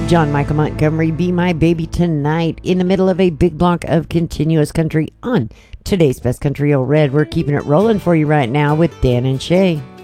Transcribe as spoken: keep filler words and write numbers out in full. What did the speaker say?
John Michael Montgomery, Be My Baby Tonight, in the middle of a big block of continuous country on today's Best Country Old Red. We're keeping it rolling for you right now with Dan and Shay.